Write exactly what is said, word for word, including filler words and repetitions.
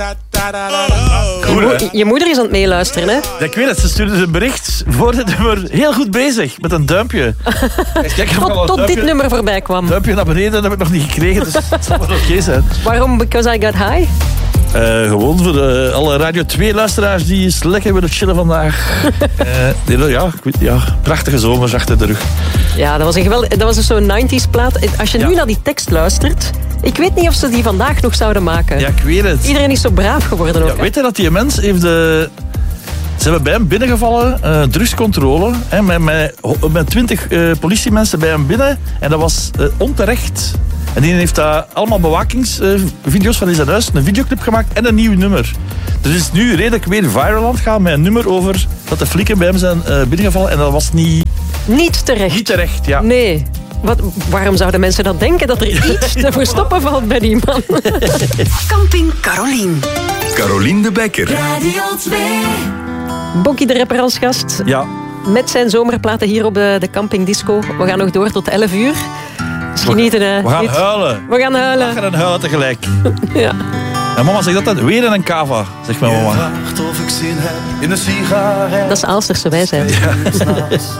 Je, mo- je moeder is aan het meeluisteren, hè? Ja, ik weet het, ze stuurde een bericht voor dit nummer. Heel goed bezig, met een duimpje. Kijk, Tot, tot dit nummer voorbij kwam. Duimpje naar beneden, dat heb ik nog niet gekregen, dus het zal wel oké okay zijn. Waarom? Because I got high? Uh, gewoon voor de, alle Radio twee luisteraars die eens lekker willen chillen vandaag. uh, ja, ik weet, ja, prachtige zomers achter de rug. Ja, dat was een geweldig, dat was dus zo'n nineties plaat. Als je ja. nu naar die tekst luistert, ik weet niet of ze die vandaag nog zouden maken. Ja, ik weet het. Iedereen is zo braaf geworden ook. Ja, weet je dat die mens heeft de... Ze hebben bij hem binnengevallen, uh, drugscontrole, hè, met, met, met twintig uh, politiemensen bij hem binnen. En dat was uh, onterecht. En die heeft daar allemaal bewakingsvideo's uh, van in zijn huis, een videoclip gemaakt en een nieuw nummer. Dus het is nu redelijk weer viral aan het gaan met een nummer over dat de flikken bij hem zijn uh, binnengevallen. En dat was niet... Niet terecht. Niet terecht, ja. Nee. Wat, waarom zouden mensen dat denken, dat er iets te verstoppen valt bij die man? Camping Carolien. Carolien de Bekker. Radio twee. Bokkie de rapper als gast. Ja. Met zijn zomerplaten hier op de, de Camping Disco. We gaan nog door tot elf uur. Dus genieten, hè. We gaan Niet. huilen. We gaan huilen. We gaan huilen tegelijk. Ja. En mama zegt dat weer in een kava, zegt mijn mama. Of ik zin heb in een sigaret. Dat is Aalsterse wijsheid. Ja.